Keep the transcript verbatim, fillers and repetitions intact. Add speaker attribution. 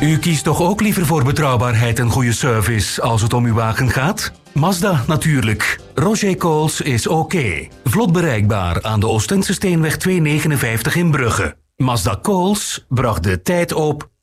Speaker 1: U kiest toch ook liever voor betrouwbaarheid en goede service als het om uw wagen gaat? Mazda natuurlijk. Roger Coles is oké. Vlot bereikbaar aan de Oostense Steenweg tweehonderdnegenenvijftig in Brugge. Mazda Coles bracht de tijd op